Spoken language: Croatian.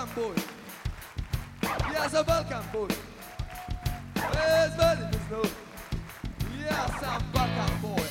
Balkan boy. Ja sam Balkan boy. Bez veze bez no. Ja sam Balkan boy.